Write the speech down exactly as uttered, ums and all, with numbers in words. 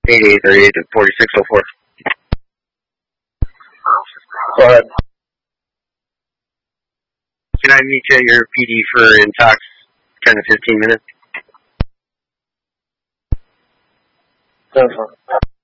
eighty-eight thirty-eight to forty-six oh four. Go ahead. Can I meet you at your P D for intox ten to fifteen minutes? Definitely.